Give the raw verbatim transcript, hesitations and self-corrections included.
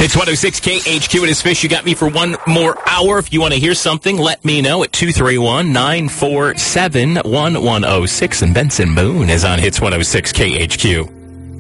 It's one oh six K H Q. It is Fish. You got me for one more hour. If you want to hear something, let me know at two three one, nine four seven, one one oh six. And Benson Moon is on Hits one oh six K H Q.